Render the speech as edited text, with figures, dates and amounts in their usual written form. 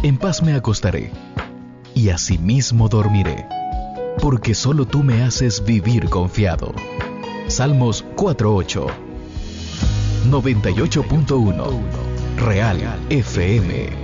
En paz me acostaré, y asimismo dormiré, porque solo tú me haces vivir confiado. Salmos 4:8. 98.1 Real FM.